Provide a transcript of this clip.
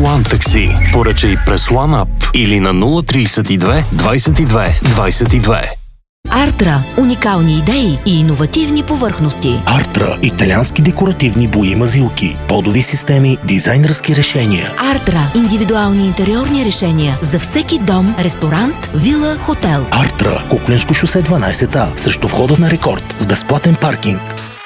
One Taxi. Поръчай през One App или на 032 22 22. Артра – уникални идеи и иновативни повърхности. Артра – италиански декоративни бои мазилки, подови системи, дизайнерски решения. Артра – индивидуални интериорни решения за всеки дом, ресторант, вила, хотел. Артра – Кукленско шосе 12А, срещу входа на Рекорд, с безплатен паркинг.